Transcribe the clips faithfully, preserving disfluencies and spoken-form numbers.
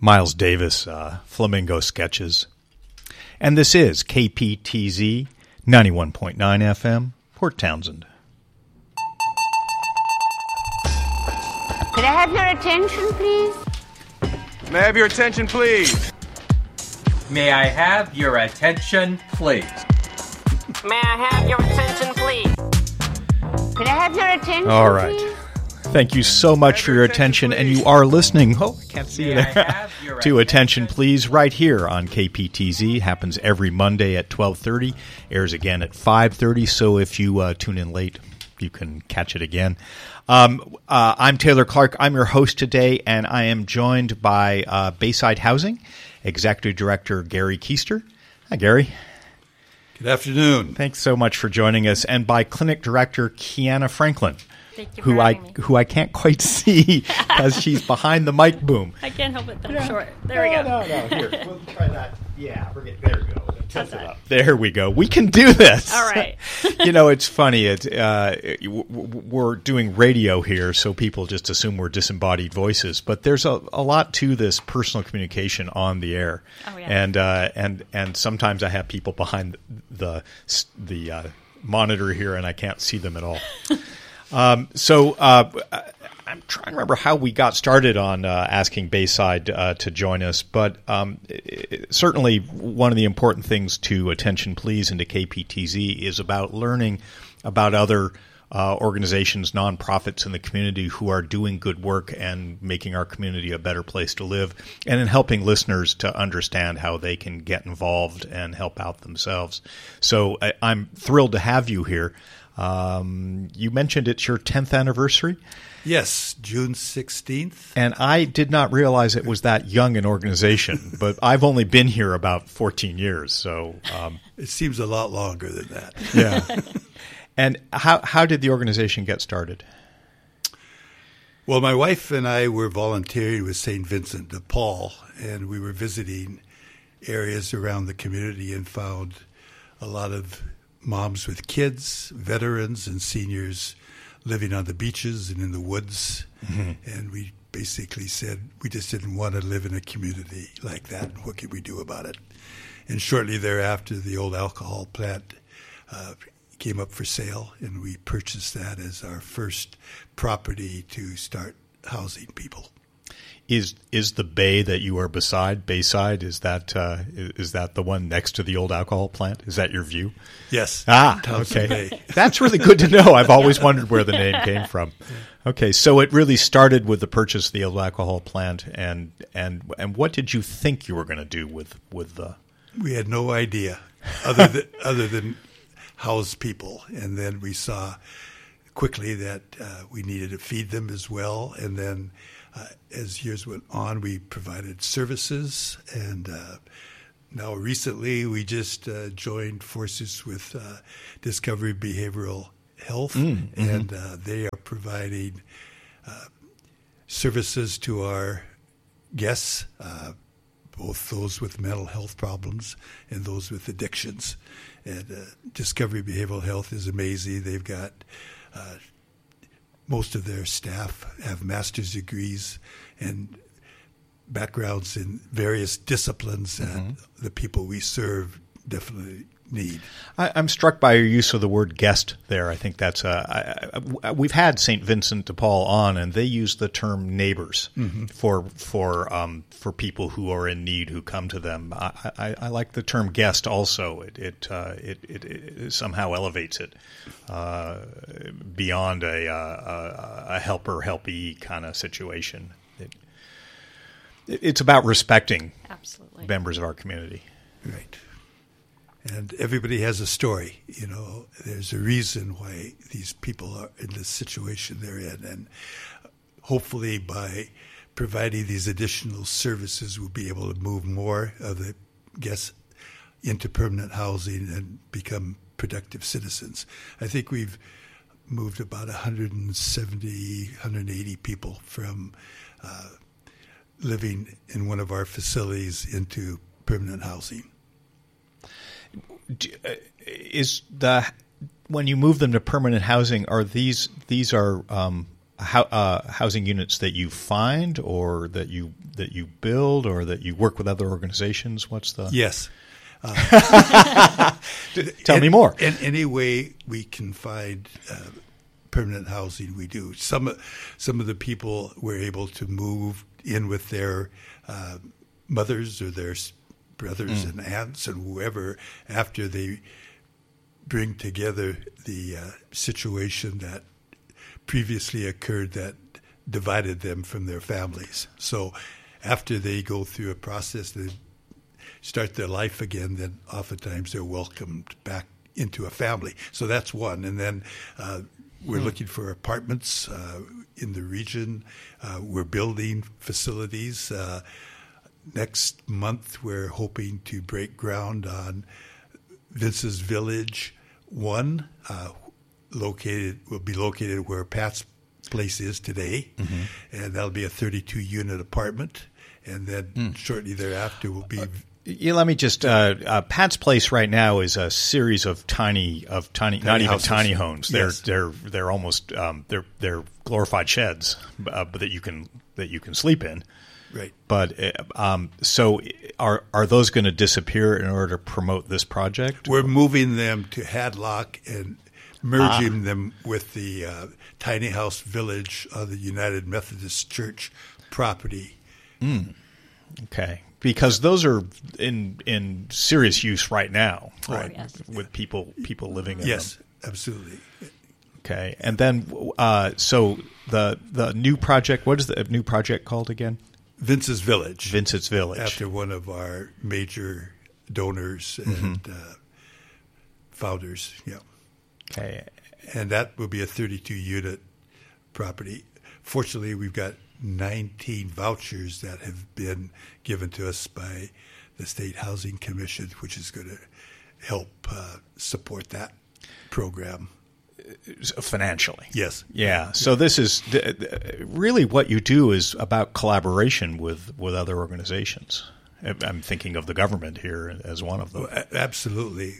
Miles Davis, uh, Flamingo Sketches. And this is K P T Z ninety-one point nine F M, Port Townsend. Could I have your attention, please? May I have your attention, please? May I have your attention, please? May I have your attention, please? Could I have your attention, All right. please? Thank you so much for your attention, and you are listening. Oh, I can't see you May I there. have your to attention, Attention Please, right here on K P T Z. Happens every Monday at twelve thirty. Airs again at five thirty, so if you uh, tune in late, you can catch it again. Um, uh, I'm Taylor Clark. I'm your host today, and I am joined by uh, Bayside Housing Executive Director Gary Keister. Hi, Gary. Good afternoon. Thanks so much for joining us. And by Clinic Director Kiana Franklin, Thank you who for I having me. who I can't quite see because she's behind the mic boom. I can't help it that I'm short. There we go. No, no, no. Here, we'll try that. Yeah, we're getting, there we go. Tilt How's it that? up. There we go. We can do this. All right. You know, it's funny. It, uh, w- w- we're doing radio here, so people just assume we're disembodied voices. But there's a, a lot to this personal communication on the air. Oh, yeah. And uh, and and sometimes I have people behind the the uh, monitor here, and I can't see them at all. um, so. Uh, I'm trying to remember how we got started on uh, asking Bayside uh, to join us, but um, it, certainly one of the important things to Attention Please and to K P T Z is about learning about other uh, organizations, nonprofits in the community who are doing good work and making our community a better place to live, and in helping listeners to understand how they can get involved and help out themselves. So I, I'm thrilled to have you here. Um, you mentioned it's your tenth anniversary. Yes, June sixteenth. And I did not realize it was that young an organization, but I've only been here about fourteen years. So, um, It seems a lot longer than that. yeah. And how how did the organization get started? Well, my wife and I were volunteering with Saint Vincent de Paul, and we were visiting areas around the community and found a lot of moms with kids, veterans, and seniors living on the beaches and in the woods. Mm-hmm. And we basically said we just didn't want to live in a community like that. What could we do about it? And shortly thereafter, the old alcohol plant uh, came up for sale, and we purchased that as our first property to start housing people. Is is the bay that you are beside, Bayside, is that uh, is that the one next to the old alcohol plant? Is that your view? Yes. Ah, Townsend okay. Bay. That's really good to know. I've always wondered where the name came from. Okay, so it really started with the purchase of the old alcohol plant, and and and what did you think you were going to do with with the? We had no idea other than other than house people, and then we saw quickly that uh, we needed to feed them as well, and then. Uh, as years went on, we provided services, and uh, now recently we just uh, joined forces with uh, Discovery Behavioral Health, mm, mm-hmm. and uh, they are providing uh, services to our guests, uh, both those with mental health problems and those with addictions. And uh, Discovery Behavioral Health is amazing. They've got uh, most of their staff have master's degrees and backgrounds in various disciplines that mm-hmm. the people we serve definitely need. I, I'm struck by your use of the word guest there. I think that's a, I, I, we've had Saint Vincent de Paul on, and they use the term neighbors mm-hmm. for for um, for people who are in need who come to them. I, I, I like the term guest also. It it uh, it, it, it somehow elevates it uh, beyond a, a a helper helpee kind of situation. It, it's about respecting Absolutely. members of our community. Right. And everybody has a story, you know. There's a reason why these people are in the situation they're in. And hopefully by providing these additional services, we'll be able to move more of the guests into permanent housing and become productive citizens. I think we've moved about one hundred seventy, one hundred eighty people from uh, living in one of our facilities into permanent housing. Is the when you move them to permanent housing, are these these are um, how, uh, housing units that you find, or that you that you build, or that you work with other organizations? What's the Yes. Tell me more. In any way we can find uh, permanent housing, we do. Some some of the people were able to move in with their uh, mothers or their brothers mm. and aunts and whoever after they bring together the uh, situation that previously occurred that divided them from their families. So after they go through a process, they start their life again, then oftentimes they're welcomed back into a family. So that's one. And then uh, we're mm. looking for apartments uh, in the region. Uh, we're building facilities. Uh, next month, we're hoping to break ground on Vince's Village one, uh, located will be located where Pat's place is today, mm-hmm. and that'll be a thirty-two unit apartment. And then mm. shortly thereafter will be. Uh, Yeah, let me just. Uh, uh, Pat's Place right now is a series of tiny, of tiny, tiny not even houses. tiny homes. They're yes. they're they're almost um, they're they're glorified sheds, uh, but that you can that you can sleep in. Right. But um, so are are those going to disappear in order to promote this project? We're moving them to Hadlock and merging ah. them with the uh, tiny house village of the United Methodist Church property. Mm. Okay. Because those are in in serious use right now, right? Oh, yes. With people people living in yes, them. Yes, absolutely. Okay, and then uh, so the the new project. What is the new project called again? Vince's Village. Vince's Village. After one of our major donors and mm-hmm. uh, founders. Yeah. Okay. And that will be a thirty-two unit property. Fortunately, we've got nineteen vouchers that have been given to us by the State Housing Commission, which is going to help uh, support that program. Financially. Yes. Yeah. So this is really what you do is about collaboration with, with other organizations. I'm thinking of the government here as one of them. Well, absolutely.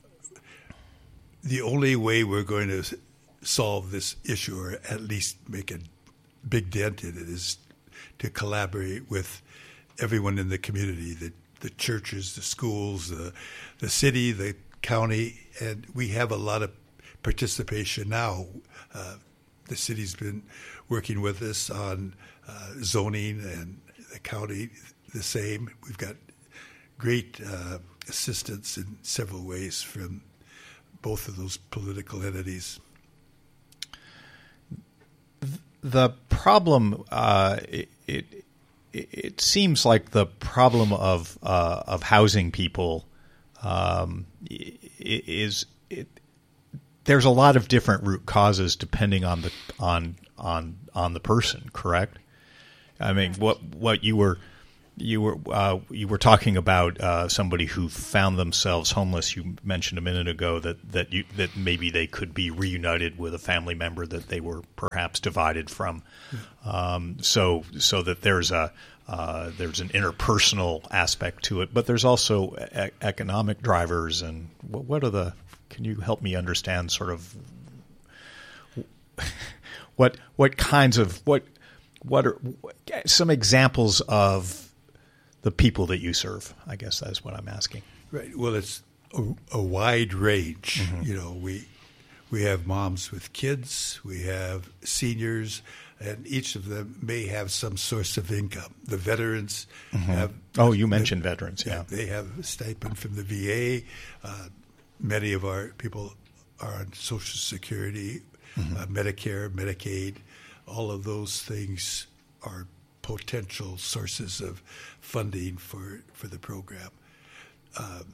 The only way we're going to solve this issue, or at least make a big dent in it, is to collaborate with everyone in the community, the the churches, the schools, the the city, the county, and we have a lot of participation now. Uh, the city's been working with us on uh, zoning, and the county the same. We've got great uh, assistance in several ways from both of those political entities. The problem, uh, it, it it seems like the problem of uh, of housing people um, is it, there's a lot of different root causes depending on the on on on the person. Correct? I mean, what what you were you were uh, you were talking about uh, somebody who found themselves homeless. You mentioned a minute ago that that you that maybe they could be reunited with a family member that they were perhaps divided from. Um, so so that there's a uh, there's an interpersonal aspect to it, but there's also e- economic drivers. And what, what are the? Can you help me understand sort of what what kinds of what what are some examples of the people that you serve? I guess that's what I'm asking. Right. Well, it's a, a wide range. Mm-hmm. You know, we we have moms with kids, we have seniors, and each of them may have some source of income. The veterans mm-hmm. have. Oh, you mentioned they, veterans. Yeah, they have a stipend from the V A. Uh, many of our people are on Social Security, mm-hmm. uh, Medicare, Medicaid. All of those things are potential sources of funding for, for the program. Um,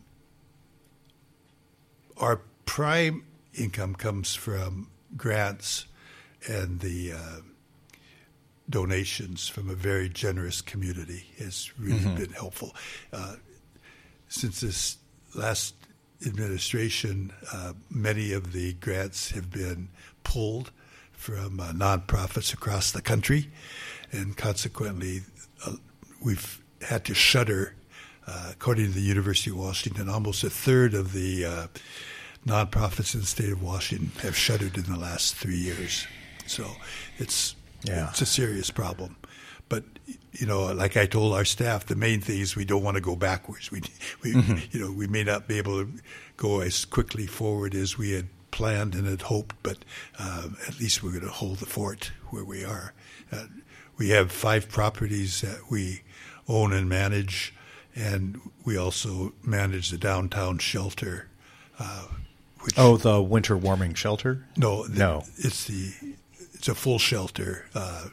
our prime income comes from grants and the uh, donations from a very generous community. Has really mm-hmm. been helpful. Uh, since this last administration, uh, many of the grants have been pulled from uh, nonprofits across the country, and consequently, uh, we've had to shutter, uh, according to the University of Washington, almost a third of the uh, nonprofits in the state of Washington have shuttered in the last three years. So it's Yeah. it's a serious problem. But you know, like I told our staff, the main thing is we don't want to go backwards. We we Mm-hmm. you know we may not be able to go as quickly forward as we had planned and had hoped, but um, at least we're going to hold the fort where we are. Uh, we have five properties that we own and manage, and we also manage the downtown shelter. Uh, which, Oh, the winter warming shelter? no, the, no. it's the it's a full shelter. Uh,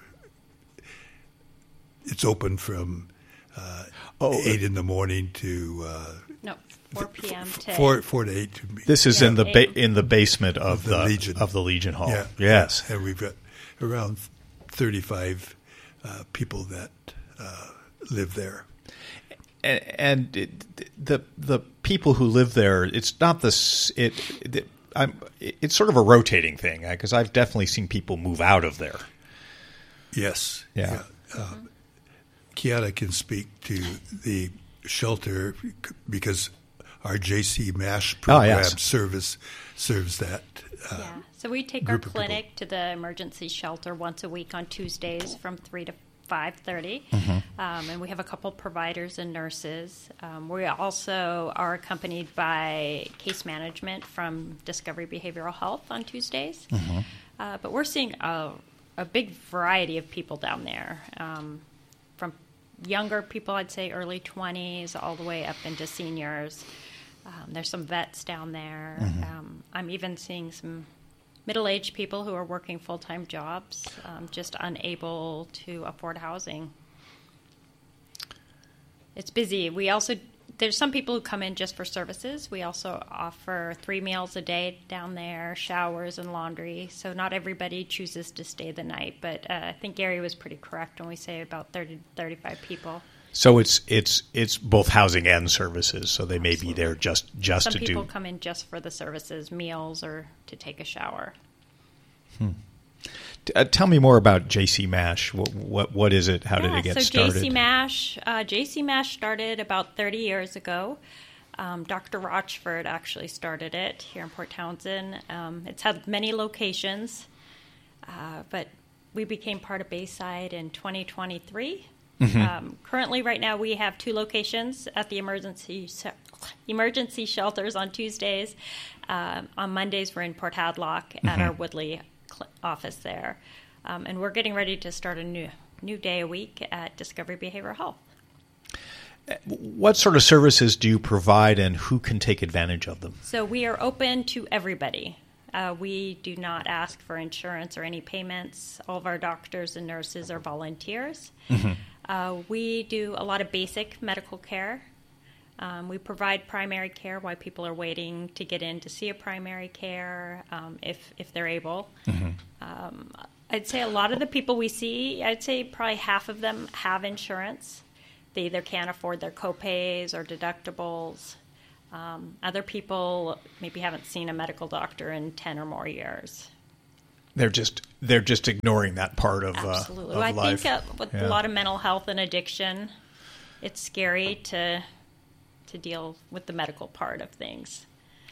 it's open from uh, Oh, eight in the morning to uh, No, four p.m. to four four to eight. To be, This is Yeah, in the eight. ba- in the basement of, Of the the, Legion. of the Legion Hall. yeah, Yes. and we've got around thirty-five uh, people that uh, live there. And, and it, the the people who live there, it's not this. It, it I'm. It's sort of a rotating thing because I've definitely seen people move out of there. Yes. Yeah. Uh, Kiana can speak to the shelter because our J C MASH program Oh, yes. service serves that. Uh, yeah. So we take our group of people. clinic to the emergency shelter once a week on Tuesdays from three to five thirty, Mm-hmm. um, and we have a couple providers and nurses. Um, we also are accompanied by case management from Discovery Behavioral Health on Tuesdays. Mm-hmm. Uh, but we're seeing a, a big variety of people down there, um, from younger people, I'd say early twenties, all the way up into seniors. Um, there's some vets down there. Mm-hmm. Um, I'm even seeing some middle-aged people who are working full-time jobs, um, just unable to afford housing. It's busy. We also there's some people who come in just for services. We also offer three meals a day down there, showers and laundry. So not everybody chooses to stay the night, but uh, I think Gary was pretty correct when we say about thirty to thirty-five people. So it's it's it's both housing and services. So they may be there just just Some to people do. come in just for the services, meals, or to take a shower. Uh, tell me more about J C MASH. What what what is it? How did Yeah, it get so started? J C MASH, uh, J C MASH started about thirty years ago. Um, Doctor Rochford actually started it here in Port Townsend. Um, it's had many locations, uh, but we became part of Bayside in twenty twenty-three. Mm-hmm. Um, currently, right now, we have two locations at the emergency emergency shelters on Tuesdays. Um, on Mondays, we're in Port Hadlock at Mm-hmm. our Woodley cl- office there. Um, and we're getting ready to start a new new day a week at Discovery Behavioral Health. What sort of services do you provide, and who can take advantage of them? So we are open to everybody. Uh, we do not ask for insurance or any payments. All of our doctors and nurses are volunteers. Mm-hmm. Uh, we do a lot of basic medical care. Um, we provide primary care while people are waiting to get in to see a primary care, um, if if they're able. Mm-hmm. Um, I'd say a lot of the people we see, I'd say probably half of them have insurance. They either can't afford their copays or deductibles. Um, other people maybe haven't seen a medical doctor in ten or more years. They're just they're just ignoring that part of, Absolutely. uh, of I life. think uh, with Yeah. a lot of mental health and addiction, it's scary to to deal with the medical part of things.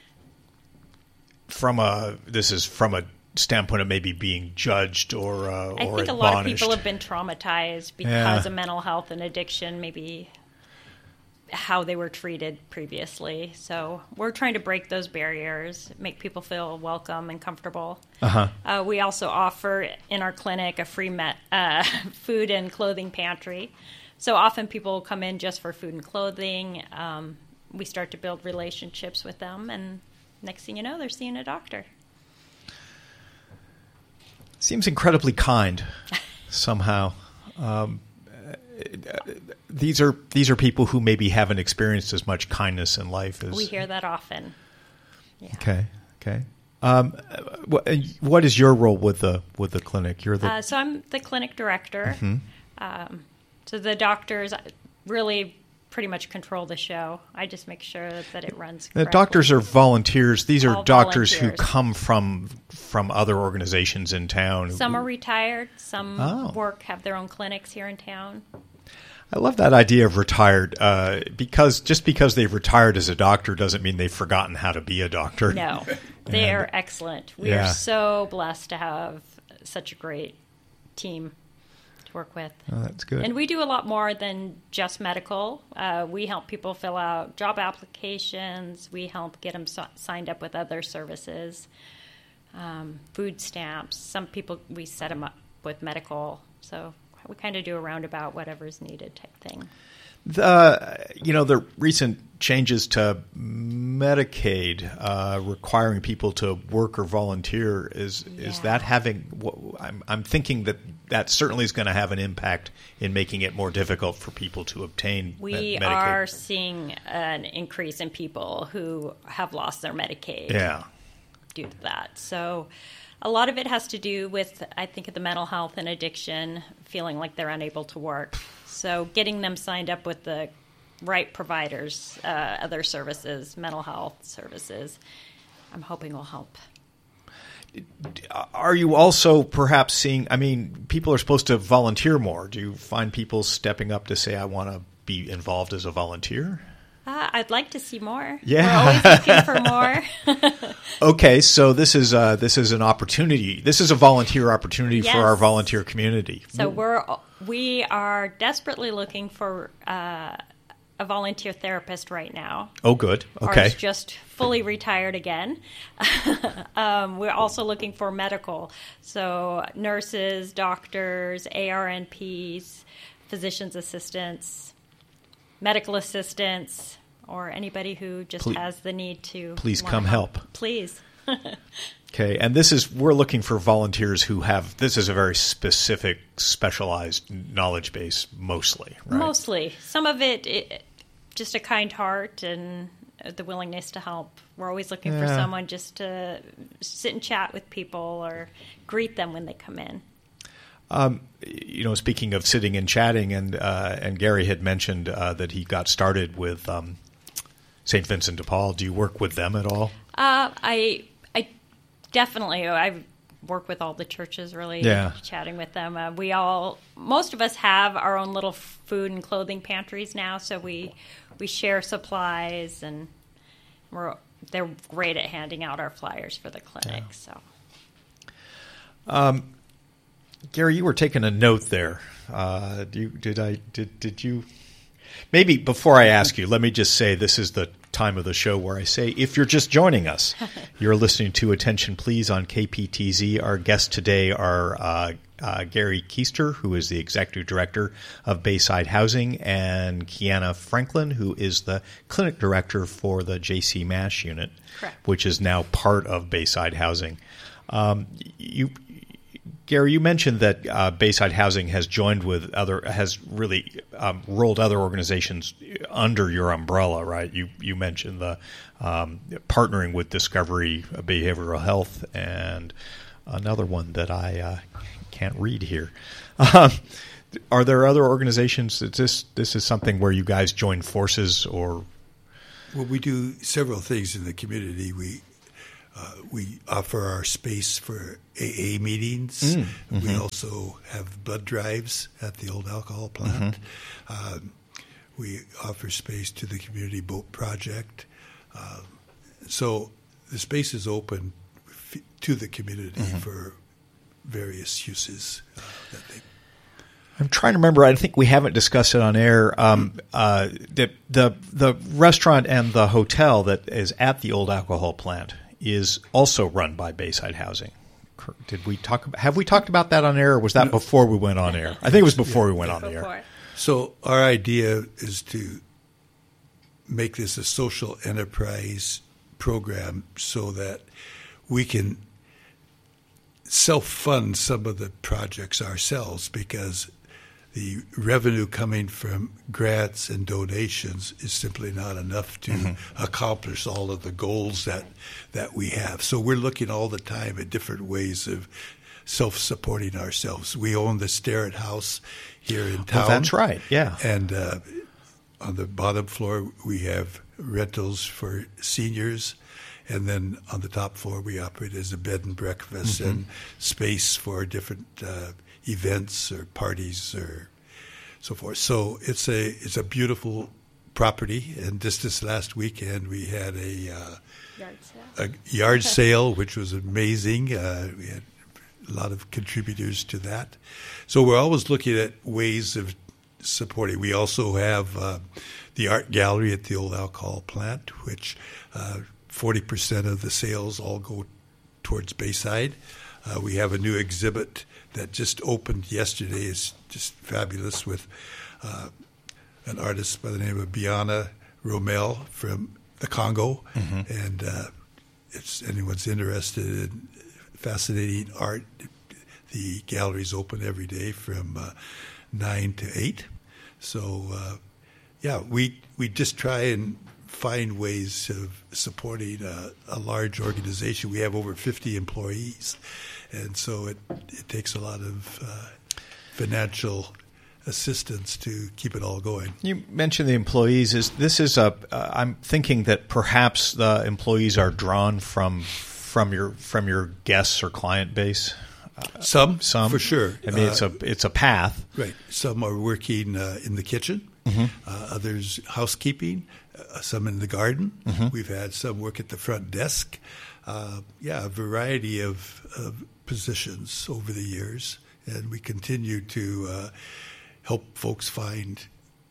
From a this is from a standpoint of maybe being judged or uh, I or think a lot of admonished. people have been traumatized because Yeah. of mental health and addiction, maybe how they were treated previously. So we're trying to break those barriers, make people feel welcome and comfortable. Uh-huh. Uh, we also offer in our clinic a free met, uh, food and clothing pantry. So often people come in just for food and clothing. Um, we start to build relationships with them, and next thing you know, they're seeing a doctor. Seems incredibly kind, somehow. Um, these are these are people who maybe haven't experienced as much kindness in life as We hear that often. Yeah. Okay, okay. Um, what, what is your role with the with the clinic? You're the Uh, so I'm the clinic director. Mm-hmm. Um, so the doctors really pretty much control the show. I just make sure that it runs the correctly. doctors are volunteers. These are All doctors volunteers. who come from from other organizations in town. Some are retired. Some Oh. work, have their own clinics here in town. I love that idea of retired uh, because just because they've retired as a doctor doesn't mean they've forgotten how to be a doctor. No, they are excellent. We Yeah. are so blessed to have such a great team to work with. Oh, that's good. And we do a lot more than just medical. Uh, we help people fill out job applications. We help get them so- signed up with other services, um, food stamps. Some people, we set them up with medical. So we kind of do a roundabout, whatever's needed type thing. The you know the recent changes to Medicaid uh, requiring people to work or volunteer is Yeah. is that having? I'm I'm thinking that that certainly is going to have an impact in making it more difficult for people to obtain We Medicaid. are seeing an increase in people who have lost their Medicaid Yeah. due to that. So a lot of it has to do with, I think, the mental health and addiction, feeling like they're unable to work. So getting them signed up with the right providers, uh, other services, mental health services, I'm hoping will help. Are you also perhaps seeing? I mean, people are supposed to volunteer more. Do you find people stepping up to say, "I want to be involved as a volunteer"? Uh, I'd like to see more. Yeah. We're always looking for more. Okay, so this is uh, this is an opportunity. This is a volunteer opportunity Yes. for our volunteer community. So we're we are desperately looking for uh, a volunteer therapist right now. Oh, good. Ours Okay. just fully retired again. um, we're also looking for medical, so nurses, doctors, A R N Ps, physicians assistants, medical assistants, or anybody who just Please- has the need to. please wanna come help. Please. Okay, and this is we're looking for volunteers who have this is a very specific, specialized knowledge base, mostly, right? Mostly. Some of it, it, just a kind heart and the willingness to help. We're always looking for Yeah. someone just to sit and chat with people or greet them when they come in. You know, speaking of sitting and chatting, and uh, and Gary had mentioned uh, that he got started with um, Saint Vincent de Paul. Do you work with them at all? Uh, I, I definitely, I work with all the churches, really, Yeah. chatting with them. Uh, we all, most of us have our own little food and clothing pantries now, so we we share supplies, and we're they're great at handing out our flyers for the clinic. So. Gary, you were taking a note there. Uh, do you, did I did did you? Maybe before I ask you, let me just say this is the time of the show where I say, if you're just joining us, you're listening to Attention Please on K P T Z. Our guests today are uh, uh, Gary Keister, who is the Executive Director of Bayside Housing, and Kiana Franklin, who is the Clinic Director for the J C MASH unit, Correct. which is now part of Bayside Housing. Um, you Gary, you mentioned that uh, Bayside Housing has joined with other, has really um, rolled other organizations under your umbrella, right? You you mentioned the um, partnering with Discovery Behavioral Health and another one that I uh, can't read here. Um, are there other organizations that this this is something where you guys join forces or? Well, we do several things in the community. We uh, we offer our space for A A meetings. Mm, mm-hmm. We also have blood drives at the old alcohol plant. Mm-hmm. Um, we offer space to the Community Boat Project. Um, so the space is open f- to the community mm-hmm. for various uses uh, that they. I'm trying to remember. I think we haven't discussed it on air. Um, uh, the, the the restaurant and the hotel that is at the old alcohol plant is also run by Bayside Housing. Did we talk? About, have we talked about that on air, or was that no. before we went on air? I think it was before yeah, we went on the air. So our idea is to make this a social enterprise program so that we can self-fund some of the projects ourselves, because the revenue coming from grants and donations is simply not enough to mm-hmm. accomplish all of the goals that that we have. So we're looking all the time at different ways of self-supporting ourselves. We own the Starrett House here in town. Oh, that's right, yeah. And uh, on the bottom floor, we have rentals for seniors. And then on the top floor, we operate as a bed and breakfast mm-hmm. and space for different uh, events or parties or so forth. So it's a it's a beautiful property. And just this last weekend, we had a uh, yard sale, a yard sale which was amazing. Uh, we had a lot of contributors to that. So we're always looking at ways of supporting. We also have uh, the art gallery at the old alcohol plant, which uh, forty percent of the sales all go towards Bayside. Uh, we have a new exhibit that just opened yesterday. It's just fabulous with uh, an artist by the name of Biana Romel from the Congo. Mm-hmm. And uh, if anyone's interested in fascinating art, the gallery's open every day from uh, nine to eight. So, uh, yeah, we we just try and find ways of supporting a, a large organization. We have over fifty employees, and so it, it takes a lot of uh, financial assistance to keep it all going. You mentioned the employees. Is this is a? Uh, I'm thinking that perhaps the employees are drawn from from your from your guests or client base. Uh, some, some for sure. I mean, uh, it's a it's a path. Right. Some are working uh, in the kitchen. Mm-hmm. Uh, others housekeeping. Uh, some in the garden. Mm-hmm. We've had some work at the front desk. Uh, yeah, a variety of, of positions over the years, and we continue to uh, help folks find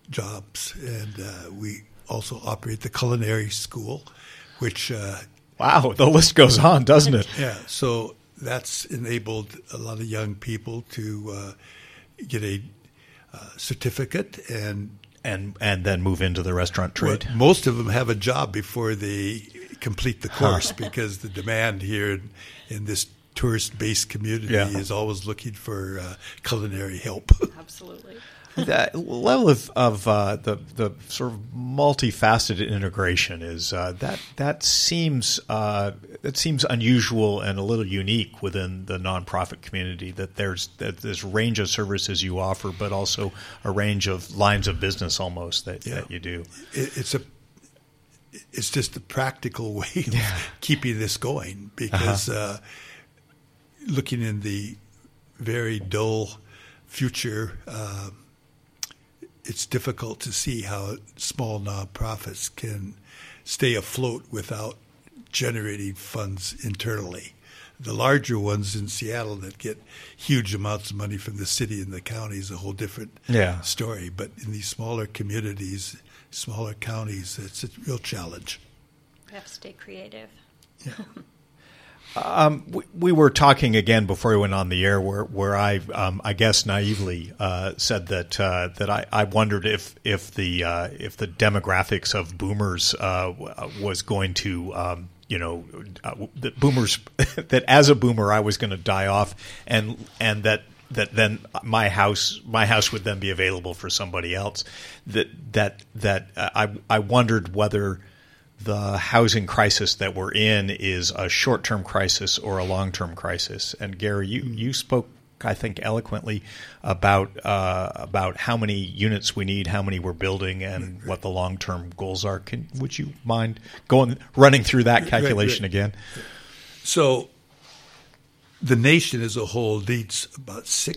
jobs. And uh, we also operate the culinary school, which uh, wow, the list goes on, doesn't it? Yeah. So that's enabled a lot of young people to uh, get a uh, certificate and. And and then move into the restaurant trade. Well, most of them have a job before they complete the course, huh. because the demand here in, in this tourist-based community yeah. is always looking for uh, culinary help. Absolutely. The level of, of uh, the the sort of multifaceted integration is uh, that that seems uh, that seems unusual and a little unique within the nonprofit community. That there's that this range of services you offer, but also a range of lines of business almost that, yeah. that you do. It, it's a it's just a practical way of yeah. keeping this going, because uh-huh. uh, looking in the very dull future. Uh, It's difficult to see how small nonprofits can stay afloat without generating funds internally. The larger ones in Seattle that get huge amounts of money from the city and the county is a whole different yeah. story. But in these smaller communities, smaller counties, it's a real challenge. We have to stay creative. Yeah. Um, we, we were talking again before we went on the air, where where I um, I guess naively uh, said that uh, that I, I wondered if if the uh, if the demographics of boomers uh, was going to um, you know uh, that boomers that as a boomer I was going to die off, and and that that then my house my house would then be available for somebody else. That that that uh, I I wondered whether the housing crisis that we're in is a short-term crisis or a long-term crisis. And Gary, you, you spoke, I think, eloquently about uh, about how many units we need, how many we're building, and right, right. what the long-term goals are. Can would you mind going running through that calculation right, right. again? So the nation as a whole needs about six